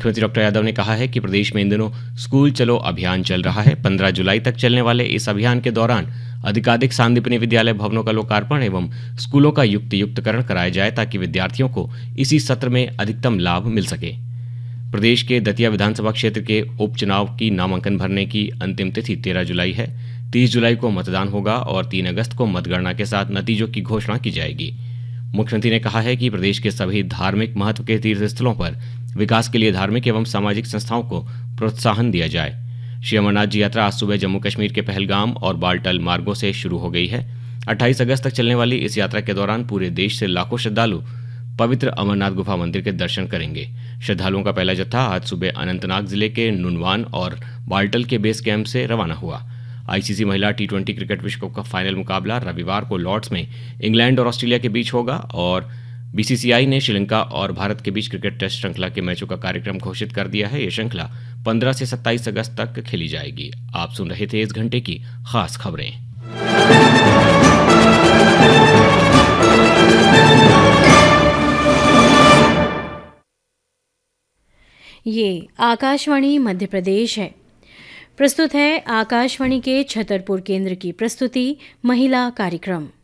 मुख्यमंत्री डॉक्टर यादव ने कहा है कि प्रदेश में इन दिनों स्कूल चलो अभियान चल रहा है। 15 जुलाई तक चलने वाले इस अभियान के दौरान अधिकाधिक सांदीपनि विद्यालय भवनों का लोकार्पण एवं स्कूलों का युक्तियुक्तकरण कराया जाए ताकि विद्यार्थियों को इसी सत्र में अधिकतम लाभ मिल सके। प्रदेश के दतिया विधानसभा क्षेत्र के उपचुनाव की नामांकन भरने की अंतिम तिथि 13 जुलाई है। 30 जुलाई को मतदान होगा और 3 अगस्त को मतगणना के साथ नतीजों की घोषणा की जाएगी। मुख्यमंत्री ने कहा है कि प्रदेश के सभी धार्मिक महत्व के तीर्थ स्थलों पर विकास के लिए धार्मिक एवं सामाजिक संस्थाओं को प्रोत्साहन दिया जाए। श्री अमरनाथ जी यात्रा आज सुबह जम्मू कश्मीर के पहलगाम और बालटल मार्गों से शुरू हो गई है। 28 अगस्त तक चलने वाली इस यात्रा के दौरान पूरे देश से लाखों श्रद्धालु पवित्र अमरनाथ गुफा मंदिर के दर्शन करेंगे। श्रद्धालुओं का पहला जत्था आज सुबह अनंतनाग जिले के नुनवान और बाल्टल के बेस कैंप से रवाना हुआ। आईसीसी महिला टी20 क्रिकेट विश्व कप का फाइनल मुकाबला रविवार को लॉर्ड्स में इंग्लैंड और ऑस्ट्रेलिया के बीच होगा और बीसीसीआई ने श्रीलंका और भारत के बीच क्रिकेट टेस्ट श्रृंखला के मैचों का कार्यक्रम घोषित कर दिया है। यह श्रृंखला 15 से 27 अगस्त तक खेली जाएगी। आप सुन रहे थे इस घंटे की खास खबरें। ये आकाशवाणी मध्य प्रदेश है। प्रस्तुत है आकाशवाणी के छतरपुर केंद्र की प्रस्तुति महिला कार्यक्रम।